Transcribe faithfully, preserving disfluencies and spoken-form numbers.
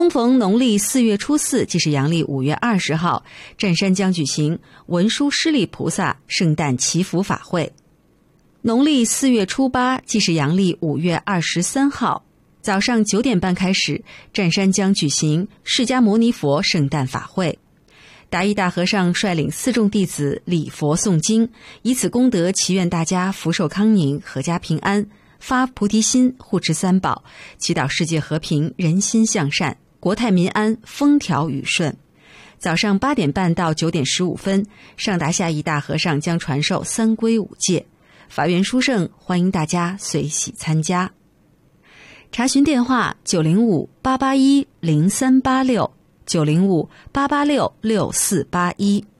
逢逢农历四月初四，即是阳历五月二十号，湛山将举行文殊师利菩萨圣诞祈福法会。农历四月初八，即是阳历五月二十三号，早上九点半开始，湛山将举行释迦牟尼佛圣诞法会。达义大和尚率领四众弟子礼佛诵经，以此功德祈愿大家福寿康宁、阖家平安，发菩提心，护持三宝，祈祷世界和平、人心向善，国泰民安，风调雨顺。早上八点半到九点十五分，上达下义大和尚将传授三皈五戒，法缘殊胜，欢迎大家随喜参加。查询电话：九零五八八一零三八六，九零五八八六六四八一。